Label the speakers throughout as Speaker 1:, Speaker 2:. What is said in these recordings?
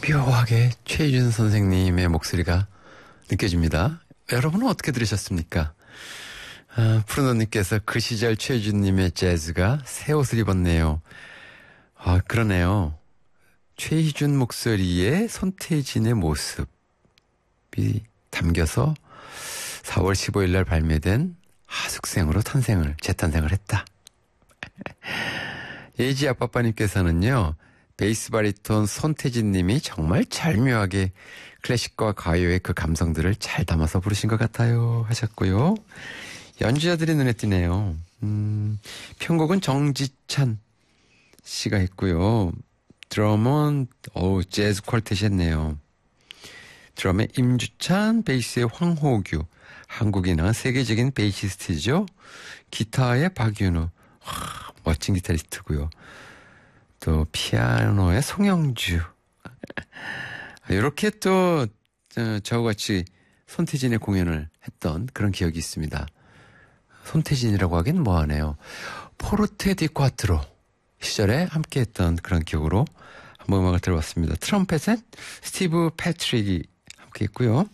Speaker 1: 묘하게 최희준 선생님의 목소리가 느껴집니다. 여러분은 어떻게 들으셨습니까? 푸른언님께서 그 시절 최희준님의 재즈가 새 옷을 입었네요. 그러네요. 최희준 목소리에 손태진의 모습이 담겨서 4월 15일 날 발매된 하숙생으로 재탄생을 했다. 예지 아빠빠님께서는요, 베이스 바리톤 손태진 님이 정말 절묘하게 클래식과 가요의 그 감성들을 잘 담아서 부르신 것 같아요 하셨고요. 연주자들이 눈에 띄네요. 편곡은 정지찬 씨가 했고요. 드럼은 재즈 퀄텟이 했네요. 드럼에 임주찬, 베이스의 황호규, 한국인은 세계적인 베이시스트죠. 기타의 박윤우, 멋진 기타리스트고요. 또 피아노의 송영주. 이렇게 또 저와 같이 손태진의 공연을 했던 그런 기억이 있습니다. 손태진이라고 하긴 뭐하네요. 포르테 디 꽈트로 시절에 함께했던 그런 기억으로 한번 음악을 들어봤습니다. 트럼펫엔 스티브 패트릭이 함께했고요.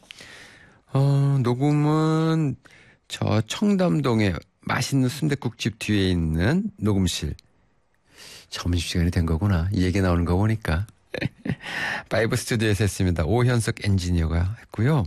Speaker 1: 녹음은 저 청담동에 맛있는 순댓국집 뒤에 있는 녹음실. 점심시간이 된 거구나. 이 얘기 나오는 거 보니까. 파이브 스튜디오에서 했습니다. 오현석 엔지니어가 했고요.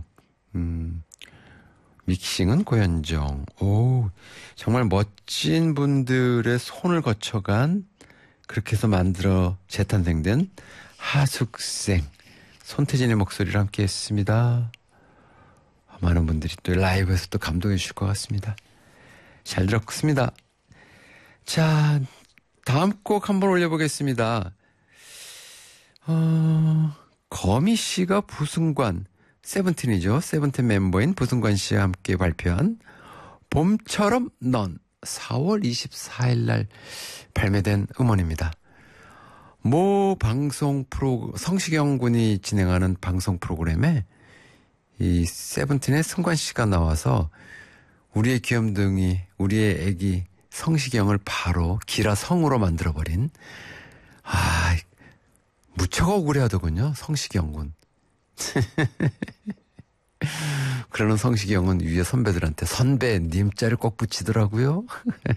Speaker 1: 믹싱은 고현정. 정말 멋진 분들의 손을 거쳐간 그렇게 해서 만들어 재탄생된 하숙생 손태진의 목소리를 함께 했습니다. 많은 분들이 또 라이브에서 또 감동해 주실 것 같습니다. 잘 들었습니다. 자, 다음 곡 한번 올려보겠습니다. 거미 씨가 부승관, 세븐틴이죠. 세븐틴 멤버인 부승관 씨와 함께 발표한 봄처럼 넌 4월 24일 날 발매된 음원입니다. 모 방송 성시경 군이 진행하는 방송 프로그램에 이 세븐틴의 승관 씨가 나와서 우리의 귀염둥이, 우리의 애기 성시경을 바로 기라 성으로 만들어버린, 무척 억울해하더군요, 성시경 군. 그러는 성시경은 위에 선배들한테 선배님 자를 꼭 붙이더라고요.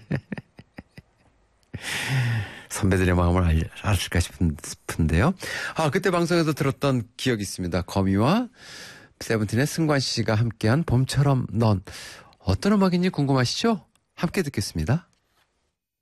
Speaker 1: 선배들의 마음을 알았을까 싶은데요. 그때 방송에서 들었던 기억이 있습니다. 거미와 세븐틴의 승관 씨가 함께한 봄처럼 넌. 어떤 음악인지 궁금하시죠? 함께 듣겠습니다.